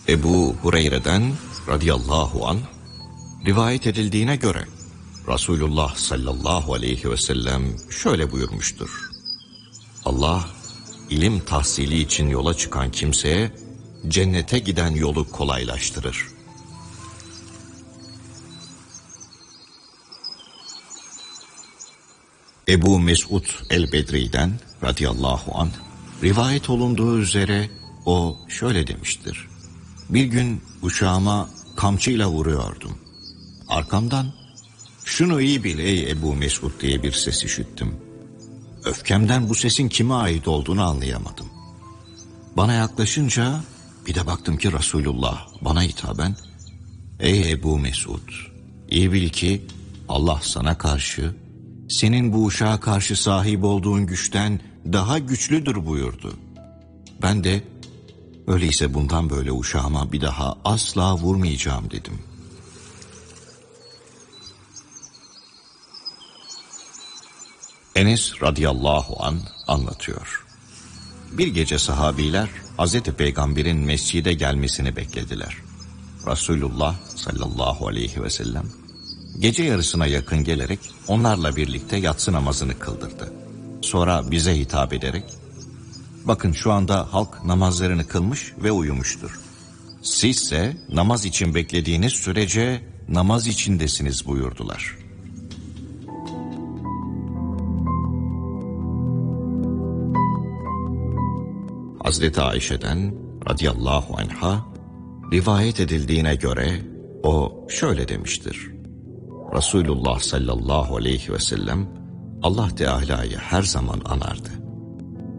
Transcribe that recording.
Ebu Hureyre'den radıyallahu anh rivayet edildiğine göre Resulullah sallallahu aleyhi ve sellem şöyle buyurmuştur. Allah ilim tahsili için yola çıkan kimseye cennete giden yolu kolaylaştırır. Ebu Mesud el-Bedri'den radıyallahu anh rivayet olunduğu üzere o şöyle demiştir. Bir gün uçağıma kamçıyla vuruyordum. Arkamdan "Şunu iyi bil ey Ebu Mesud" diye bir ses işittim. Öfkemden bu sesin kime ait olduğunu anlayamadım. Bana yaklaşınca bir de baktım ki Resulullah bana hitaben "Ey Ebu Mesud, iyi bil ki Allah sana karşı, senin bu uşağa karşı sahip olduğun güçten daha güçlüdür" buyurdu. Ben de "Öyleyse bundan böyle uşağıma bir daha asla vurmayacağım" dedim. Enes radıyallahu anh anlatıyor. Bir gece sahabiler Hazreti Peygamber'in mescide gelmesini beklediler. Resulullah sallallahu aleyhi ve sellem gece yarısına yakın gelerek onlarla birlikte yatsı namazını kıldırdı. Sonra bize hitap ederek "Bakın şu anda halk namazlarını kılmış ve uyumuştur. Sizse namaz için beklediğiniz sürece namaz içindesiniz" buyurdular. Hazreti Ayşe'den radıyallahu anha rivayet edildiğine göre o şöyle demiştir. Resulullah sallallahu aleyhi ve sellem Allah Teala'yı her zaman anardı.